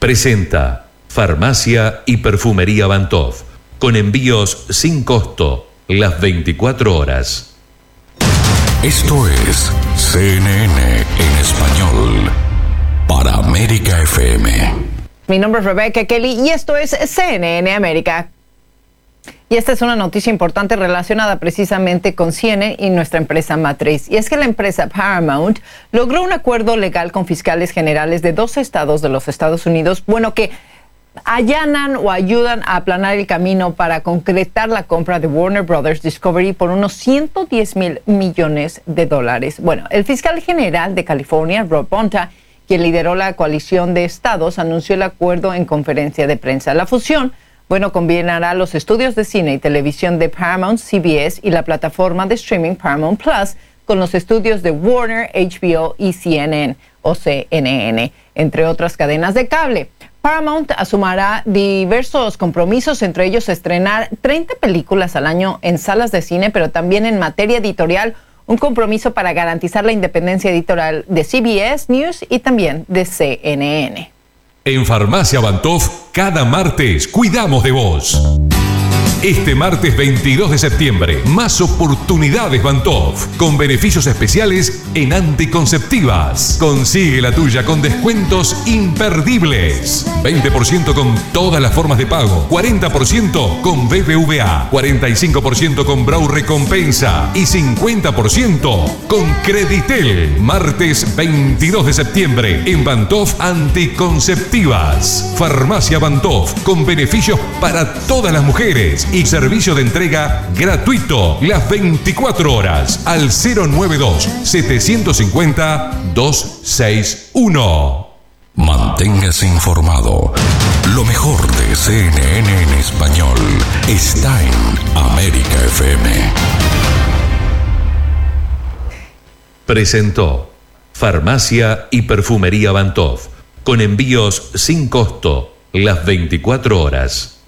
Presenta Farmacia y Perfumería Bantov, con envíos sin costo las 24 horas. Esto es CNN en español para América FM. Mi nombre es Rebecca Kelly y esto es CNN América. Y esta es una noticia importante relacionada precisamente con CNN y nuestra empresa matriz. Y es que la empresa Paramount logró un acuerdo legal con fiscales generales de 2 estados de los Estados Unidos, que allanan o ayudan a aplanar el camino para concretar la compra de Warner Brothers Discovery por unos $110 millones. Bueno, el fiscal general de California, Rob Bonta, quien lideró la coalición de estados, anunció el acuerdo en conferencia de prensa. La fusión combinará los estudios de cine y televisión de Paramount, CBS y la plataforma de streaming Paramount Plus con los estudios de Warner, HBO y CNN o CNN, entre otras cadenas de cable. Paramount asumirá diversos compromisos, entre ellos estrenar 30 películas al año en salas de cine, pero también en materia editorial, un compromiso para garantizar la independencia editorial de CBS News y también de CNN. En Farmacia Bantov, cada martes cuidamos de vos. Este martes 22 de septiembre, más oportunidades Bantov, con beneficios especiales en anticonceptivas. Consigue la tuya con descuentos imperdibles. 20% con todas las formas de pago, 40% con BBVA, 45% con Brau Recompensa y 50% con Creditel. Martes 22 de septiembre, en Bantov Anticonceptivas. Farmacia Bantov, con beneficios para todas las mujeres y servicio de entrega gratuito las 24 horas al 092-750-261. Manténgase informado. Lo mejor de CNN en español está en América FM. Presentó Farmacia y Perfumería Bantov, con envíos sin costo las 24 horas.